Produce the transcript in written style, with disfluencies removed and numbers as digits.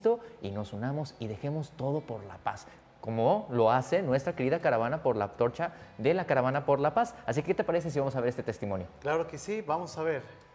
y nos unamos y dejemos todo por la paz, como lo hace nuestra querida Caravana por la Torcha de la Caravana por la Paz. Así que, ¿qué te parece si vamos a ver este testimonio? Claro que sí, vamos a ver.